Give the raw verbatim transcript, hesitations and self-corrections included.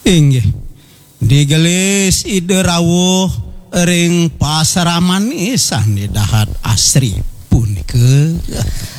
Inggih. Digelis ide rawuh ring pasaraman isan di dahat asri punike.